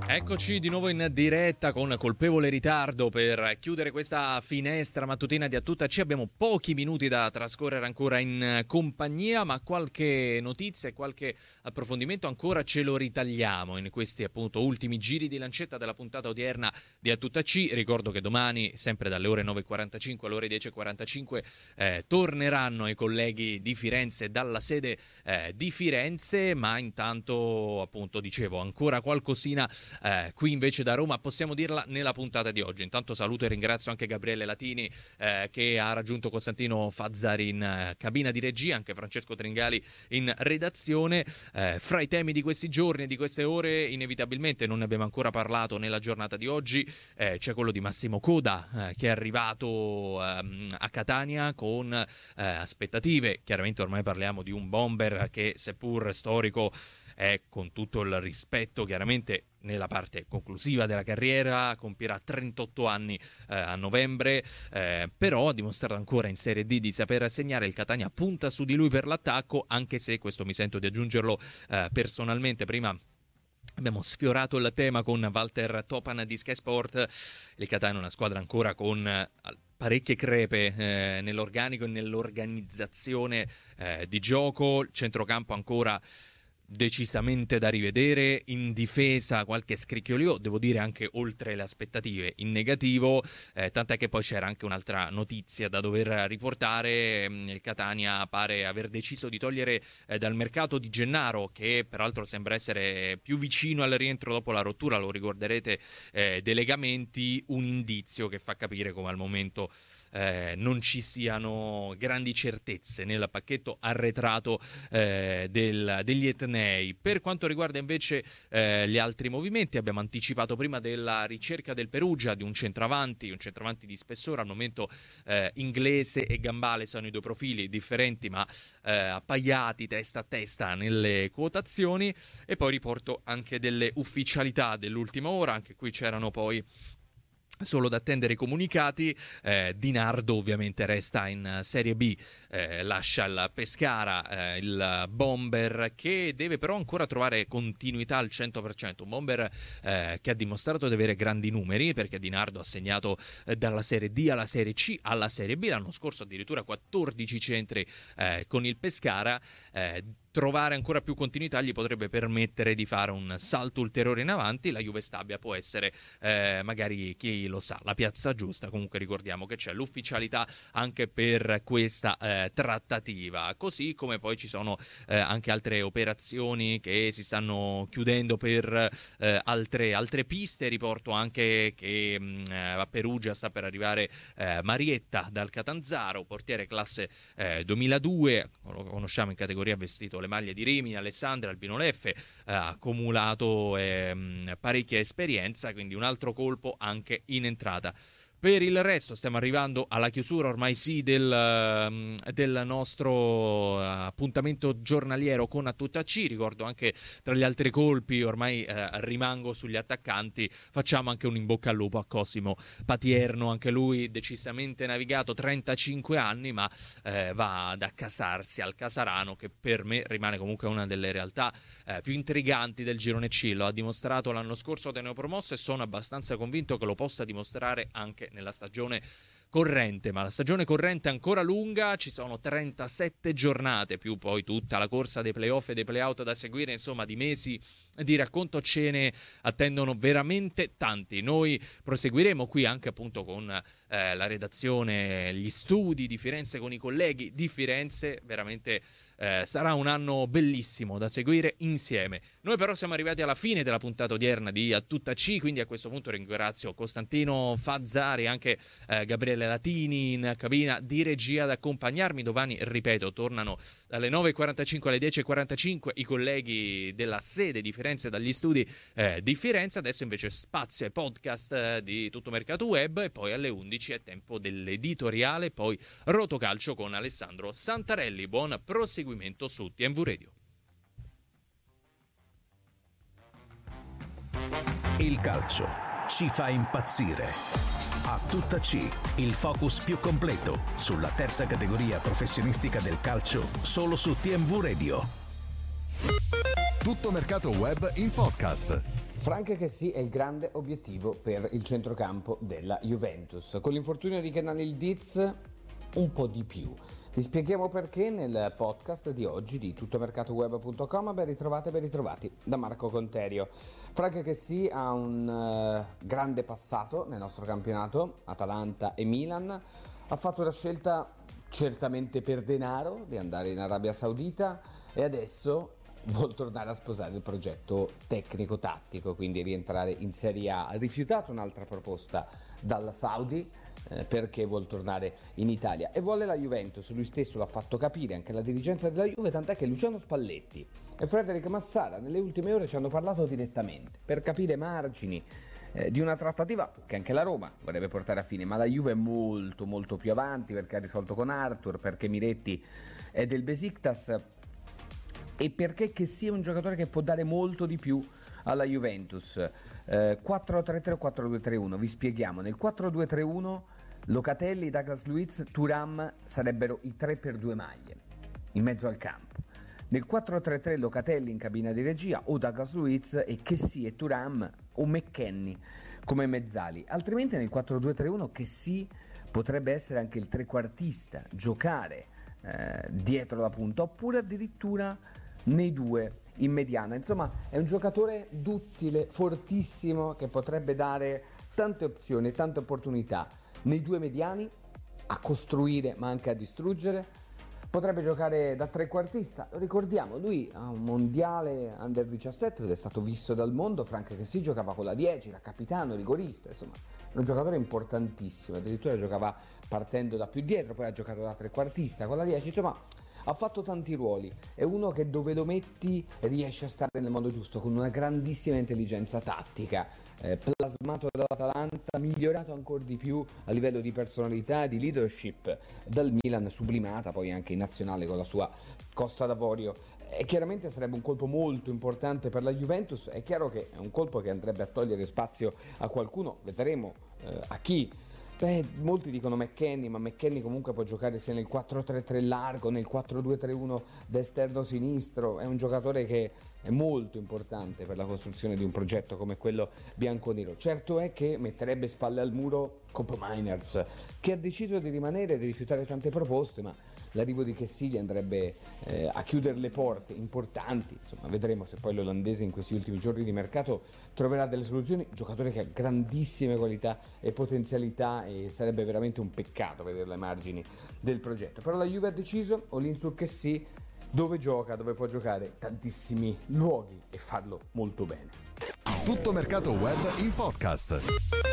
Eccoci di nuovo in diretta con colpevole ritardo per chiudere questa finestra mattutina di A Tutta C. Abbiamo pochi minuti da trascorrere ancora in compagnia, ma qualche notizia e qualche approfondimento ancora ce lo ritagliamo in questi appunto ultimi giri di lancetta della puntata odierna di A Tutta C. Ricordo che domani, sempre dalle ore 9.45 alle ore 10.45, torneranno i colleghi di Firenze dalla sede di Firenze, ma intanto appunto dicevo ancora qualcosina qui invece da Roma, possiamo dirla nella puntata di oggi. Intanto saluto e ringrazio anche Gabriele Latini che ha raggiunto Costantino Fazzari in cabina di regia, anche Francesco Tringali in redazione. Fra i temi di questi giorni e di queste ore, inevitabilmente non ne abbiamo ancora parlato nella giornata di oggi, c'è quello di Massimo Coda che è arrivato a Catania con aspettative. Chiaramente ormai parliamo di un bomber che, seppur storico, è, con tutto il rispetto, chiaramente nella parte conclusiva della carriera, compierà 38 anni a novembre, però ha dimostrato ancora in Serie D di saper segnare. Il Catania punta su di lui per l'attacco, anche se, questo mi sento di aggiungerlo personalmente, prima abbiamo sfiorato il tema con Walter Topan di Sky Sport. Il Catania è una squadra ancora con parecchie crepe nell'organico e nell'organizzazione di gioco, il centrocampo ancora decisamente da rivedere, in difesa qualche scricchiolio, devo dire anche oltre le aspettative in negativo, tant'è che poi c'era anche un'altra notizia da dover riportare. Il Catania pare aver deciso di togliere dal mercato Di Gennaro, che peraltro sembra essere più vicino al rientro dopo la rottura, lo ricorderete, dei legamenti, un indizio che fa capire come al momento non ci siano grandi certezze nel pacchetto arretrato degli etnei. Per quanto riguarda invece gli altri movimenti, abbiamo anticipato prima della ricerca del Perugia di un centravanti di spessore. Al momento Inglese e Gambale sono i due profili differenti ma appaiati testa a testa nelle quotazioni. E poi riporto anche delle ufficialità dell'ultima ora, anche qui c'erano poi solo da attendere i comunicati. Di Nardo ovviamente resta in Serie B, lascia il Pescara, il bomber che deve però ancora trovare continuità al 100%, un bomber che ha dimostrato di avere grandi numeri, perché Di Nardo ha segnato dalla Serie D alla Serie C alla Serie B, l'anno scorso addirittura 14 centri con il Pescara. Trovare ancora più continuità gli potrebbe permettere di fare un salto ulteriore in avanti. La Juve Stabia può essere magari, chi lo sa, la piazza giusta. Comunque ricordiamo che c'è l'ufficialità anche per questa trattativa, così come poi ci sono anche altre operazioni che si stanno chiudendo per altre piste. Riporto anche che a Perugia sta per arrivare Marietta dal Catanzaro, portiere classe 2002, lo conosciamo in categoria vestito le maglie di Rimini, Alessandria, Albino Leffe, ha accumulato parecchia esperienza, quindi un altro colpo anche in entrata. Per il resto stiamo arrivando alla chiusura ormai sì del nostro appuntamento giornaliero con A Tutta C. Ricordo anche, tra gli altri colpi, ormai rimango sugli attaccanti, facciamo anche un in bocca al lupo a Cosimo Patierno, anche lui decisamente navigato, 35 anni, ma va ad accasarsi al Casarano, che per me rimane comunque una delle realtà più intriganti del girone C. Lo ha dimostrato l'anno scorso Ateneo promosso e sono abbastanza convinto che lo possa dimostrare anche nella stagione corrente, ma la stagione corrente è ancora lunga, ci sono 37 giornate più poi tutta la corsa dei playoff e dei playout da seguire, insomma di mesi di racconto ce ne attendono veramente tanti. Noi proseguiremo qui anche appunto con la redazione, gli studi di Firenze, con i colleghi di Firenze, veramente sarà un anno bellissimo da seguire insieme. Noi però siamo arrivati alla fine della puntata odierna di A Tutta C, quindi a questo punto ringrazio Costantino Fazzari e anche Gabriele Latini in cabina di regia ad accompagnarmi. Domani, ripeto, tornano dalle 9.45 alle 10.45 i colleghi della sede di Firenze, dagli studi di Firenze. Adesso invece spazio ai podcast di Tutto Mercato Web, e poi alle 11 è tempo dell'editoriale, poi Rotocalcio con Alessandro Santarelli. Buon proseguimento su TMV Radio. Il calcio ci fa impazzire. A Tutta C, il focus più completo sulla terza categoria professionistica del calcio, solo su TMV Radio. Tutto Mercato Web in podcast. Frank Kessie è il grande obiettivo per il centrocampo della Juventus. Con l'infortunio di Kenan Yildiz un po' di più. Vi spieghiamo perché nel podcast di oggi di tuttomercatoweb.com. Ben ritrovati da Marco Conterio. Frank Kessie ha un grande passato nel nostro campionato, Atalanta e Milan. Ha fatto una scelta certamente per denaro di andare in Arabia Saudita e adesso vuol tornare a sposare il progetto tecnico-tattico, quindi rientrare in Serie A. Ha rifiutato un'altra proposta dalla Saudi perché vuol tornare in Italia e vuole la Juventus. Lui stesso l'ha fatto capire, anche la dirigenza della Juve, tant'è che Luciano Spalletti e Frederic Massara nelle ultime ore ci hanno parlato direttamente per capire margini di una trattativa che anche la Roma vorrebbe portare a fine, ma la Juve è molto più avanti perché ha risolto con Arthur, perché Miretti è del Besiktas e perché Kessie è un giocatore che può dare molto di più alla Juventus. 4-3-3 o 4-2-3-1, vi spieghiamo. Nel 4-2-3-1 Locatelli, Douglas Luiz, Thuram sarebbero i 3 per 2 maglie in mezzo al campo. Nel 4-3-3 Locatelli in cabina di regia o Douglas Luiz e Kessie e Thuram o McKennie come mezzali. Altrimenti nel 4-2-3-1 Kessie potrebbe essere anche il trequartista, giocare dietro la punta oppure addirittura nei due in mediana. Insomma, è un giocatore duttile, fortissimo, che potrebbe dare tante opzioni, tante opportunità nei due mediani, a costruire ma anche a distruggere. Potrebbe giocare da trequartista, lo ricordiamo, lui ha un mondiale under 17 dove è stato visto dal mondo. Frank Kessie giocava con la 10, era capitano, rigorista, insomma è un giocatore importantissimo, addirittura giocava partendo da più dietro, poi ha giocato da trequartista con la 10, insomma ha fatto tanti ruoli, è uno che dove lo metti riesce a stare nel modo giusto, con una grandissima intelligenza tattica, plasmato dall'Atalanta, migliorato ancora di più a livello di personalità e di leadership dal Milan, sublimata poi anche in nazionale con la sua Costa d'Avorio. E chiaramente sarebbe un colpo molto importante per la Juventus. È chiaro che è un colpo che andrebbe a togliere spazio a qualcuno, vedremo a chi. Molti dicono McKennie, ma McKennie comunque può giocare sia nel 4-3-3 largo, nel 4-2-3-1 d'esterno sinistro. È un giocatore che è molto importante per la costruzione di un progetto come quello bianconero. Certo è che metterebbe spalle al muro Kopp Meiners, che ha deciso di rimanere e di rifiutare tante proposte, ma l'arrivo di Kessie gli andrebbe a chiudere le porte importanti. Insomma, vedremo se poi l'olandese in questi ultimi giorni di mercato troverà delle soluzioni. Giocatore che ha grandissime qualità e potenzialità e sarebbe veramente un peccato vedere le margini del progetto. Però la Juve ha deciso all-in su Kessie, dove gioca, dove può giocare tantissimi luoghi e farlo molto bene. Tutto Mercato Web in podcast.